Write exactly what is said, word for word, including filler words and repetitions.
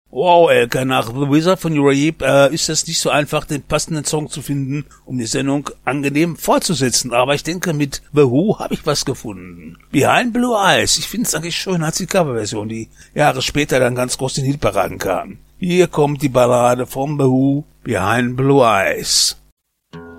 Wow, Elke, nach The Wizard von Uribe äh, ist es nicht so einfach, den passenden Song zu finden, um die Sendung angenehm fortzusetzen. Aber ich denke, mit The Who habe ich was gefunden. Behind Blue Eyes. Ich finde es eigentlich schön als die Coverversion, die Jahre später dann ganz groß in Hitparaden kam. Hier kommt die Ballade von The Who, Behind Blue Eyes.